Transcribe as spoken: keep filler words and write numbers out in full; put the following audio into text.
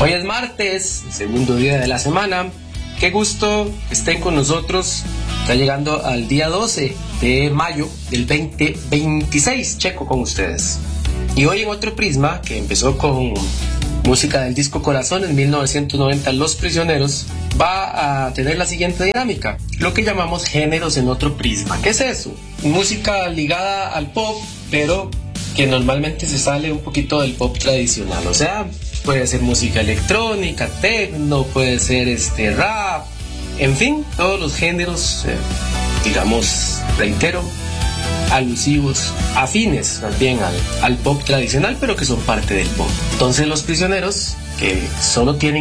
Hoy es martes, segundo día de la semana. Qué gusto que estén con nosotros. Está llegando al día doce de mayo del veinte veintiséis. Checo con ustedes. Y hoy en otro prisma, que empezó con música del disco Corazón en mil novecientos noventa, Los Prisioneros, va a tener la siguiente dinámica, lo que llamamos géneros en otro prisma. ¿Qué es eso? Música ligada al pop, pero que normalmente se sale un poquito del pop tradicional. O sea, puede ser música electrónica, techno, puede ser este rap, en fin, todos los géneros, eh, digamos, reitero, alusivos, afines más bien al, al pop tradicional, pero que son parte del pop. Entonces Los Prisioneros, que solo tienen